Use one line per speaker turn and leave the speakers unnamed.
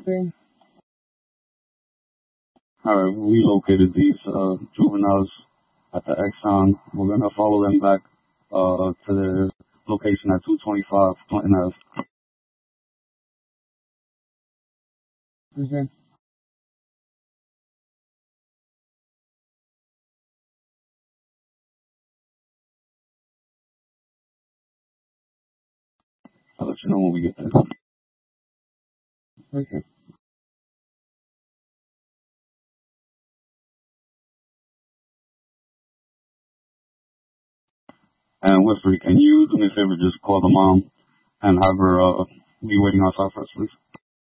Okay.
All right, we located these juveniles at the Exxon. We're gonna follow them back to their location at 225 Clinton Ave.
Okay.
I'll let you know when we get there.
Okay.
And Winfrey, can you do me a favor, just call the mom and have her be waiting outside for us, please?